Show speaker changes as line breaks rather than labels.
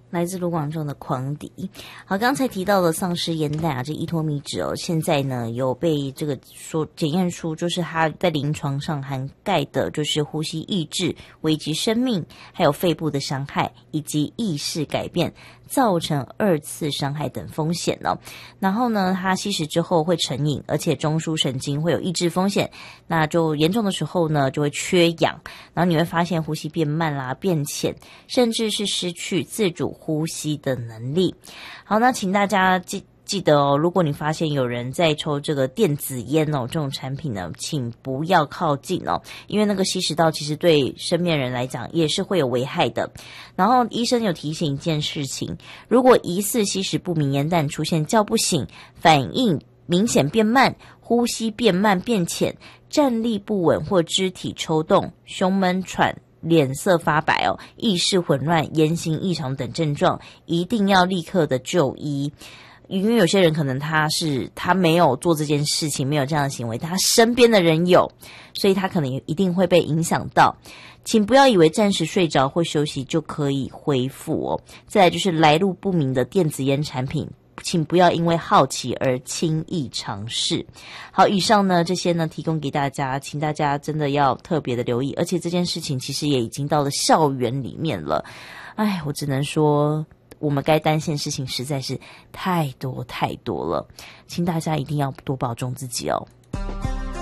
来自卢广仲的狂迪。好，刚才提到了丧尸烟弹啊，这依托米酯现在呢有被这个说检验出，就是它在临床上涵盖的就是呼吸抑制、危及生命，还有肺部的伤害以及意识改变，造成2次伤害等风险哦。然后呢，它吸食之后会成瘾，而且中枢神经会有抑制风险，那就严重的时候呢就会缺氧，然后你会发现呼吸变慢啦、变浅，甚至是失去自主呼吸的能力。好，那请大家记得哦，如果你发现有人在抽这个电子烟哦，这种产品呢，请不要靠近哦，因为那个吸食道其实对身边人来讲也是会有危害的。然后医生有提醒一件事情，如果疑似吸食不明烟弹出现叫不醒、反应明显变慢、呼吸变慢变浅、站立不稳或肢体抽动、胸闷喘、脸色发白哦、意识混乱、言行异常等症状，一定要立刻的就医。因为有些人可能他没有做这件事情，没有这样的行为，但他身边的人有，所以他可能也一定会被影响到。请不要以为暂时睡着或休息就可以恢复哦。再来就是来路不明的电子烟产品，请不要因为好奇而轻易尝试。好，以上呢这些呢提供给大家，请大家真的要特别的留意，而且这件事情其实也已经到了校园里面了。哎，我只能说我们该担心的事情实在是太多太多了，请大家一定要多保重自己哦。